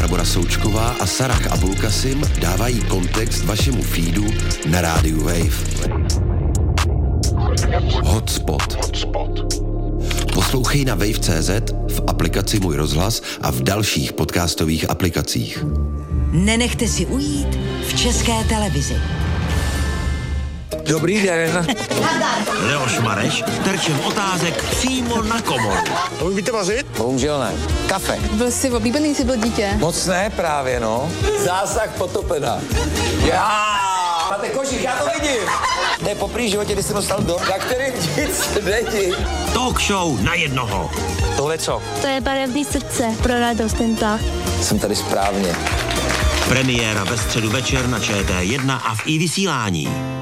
Barbora Součková a Sarah Abulkasim dávají kontext vašemu feedu na rádiu Wave. Hotspot. Poslouchej na wave.cz, v aplikaci Můj rozhlas a v dalších podcastových aplikacích. Nenechte si ujít v České televizi. Dobrý den. Leoš Mareš terčem otázek přímo na komoru. Umíte vařit? Bohužel ne. Kafe. Byl jsi oblíbený, jsi byl dítě? Moc ne právě, no. Zásah potopena. Já! Máte košík, já to vidím. To je poprvé životě, kdy jsem dostal dom, na kterým nic není. Talk show na jednoho. Tohle co? To je barevný srdce pro radost tenta. Jsem tady správně. Premiéra ve středu večer na ČT1 a v iVysílání.